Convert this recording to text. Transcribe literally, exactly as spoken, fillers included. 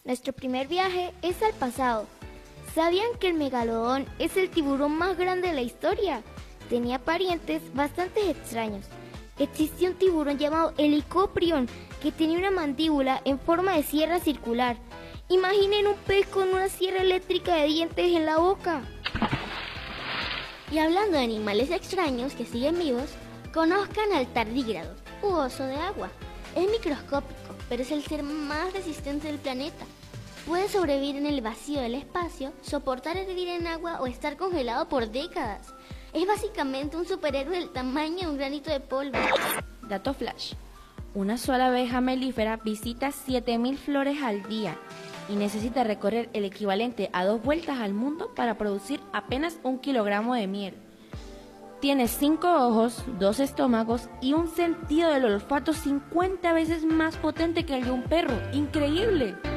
Nuestro primer viaje es al pasado. ¿Sabían que el megalodón es el tiburón más grande de la historia? Tenía parientes bastante extraños. Existía un tiburón llamado Helicoprion que tenía una mandíbula en forma de sierra circular. Imaginen un pez con una sierra eléctrica de dientes en la boca. Y hablando de animales extraños que siguen vivos, conozcan al tardígrado, u oso de agua. Es microscópico, pero es el ser más resistente del planeta. Puede sobrevivir en el vacío del espacio, soportar hervir en agua o estar congelado por décadas. Es básicamente un superhéroe del tamaño de un granito de polvo. Dato flash. Una sola abeja melífera visita siete mil flores al día y necesita recorrer el equivalente a dos vueltas al mundo para producir apenas un kilogramo de miel. Tiene cinco ojos, dos estómagos y un sentido del olfato cincuenta veces más potente que el de un perro. ¡Increíble!